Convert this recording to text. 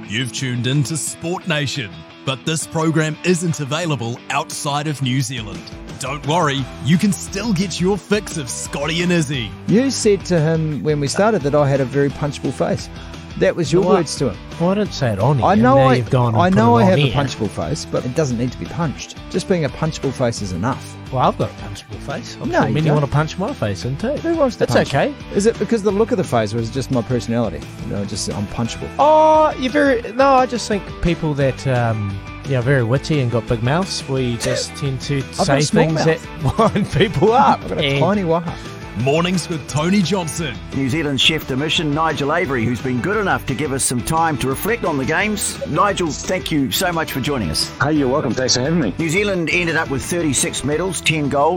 You've tuned in to Sport Nation, but this program isn't available outside of New Zealand. Don't worry, you can still get your fix of Scotty and Izzy. You said to him when we started that I had a very punchable face. That was your words to him. Well, I didn't say it on here. I know I have a punchable face, but it doesn't need to be punched. Just being a punchable face is enough. Well, I've got a punchable face. I'm No, sure you many don't. want to punch my face in too. Who wants to That's punch? okay. Is it because of the look of the face, or is it just my personality? Just I'm punchable. Oh, you're very... No, I just think people that... very witty and got big mouths. We just tend to got say a small things mouth. that wind people up. I've got a tiny waha. Mornings with Tony Johnson. New Zealand chef de mission, Nigel Avery, who's been good enough to give us some time to reflect on the games. Nigel, thank you so much for joining us. Hey, you're welcome. Thanks for having me. New Zealand ended up with 36 medals, 10 gold.